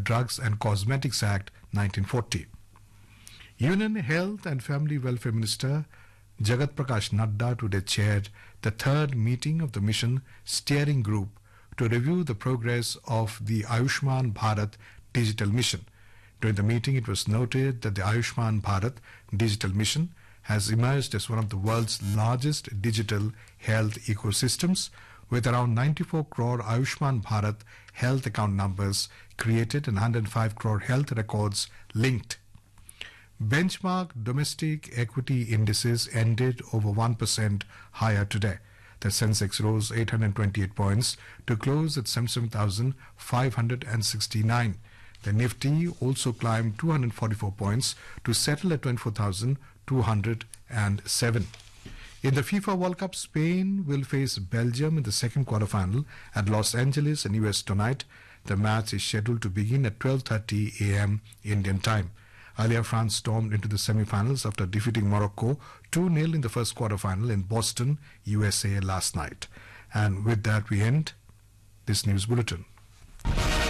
Drugs and Cosmetics Act 1940. Union Health and Family Welfare Minister Jagat Prakash Nadda today chaired the third meeting of the Mission Steering Group to review the progress of the Ayushman Bharat Digital Mission. During the meeting, it was noted that the Ayushman Bharat Digital Mission has emerged as one of the world's largest digital health ecosystems, with around 94 crore Ayushman Bharat health account numbers created and 105 crore health records linked. Benchmark domestic equity indices ended over 1% higher today. The Sensex rose 828 points to close at 77,569. The Nifty also climbed 244 points to settle at 24,207. In the FIFA World Cup, Spain will face Belgium in the second quarterfinal at Los Angeles in US tonight. The match is scheduled to begin at 12:30 a.m. Indian time. Earlier, France stormed into the semi-finals after defeating Morocco 2-0 in the first quarterfinal in Boston, USA last night. And with that, we end this news bulletin.